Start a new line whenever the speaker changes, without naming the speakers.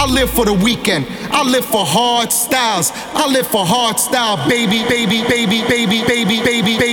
live for the weekend. I live for hard styles. I live for hard style, baby, baby, baby, baby, baby, baby, baby,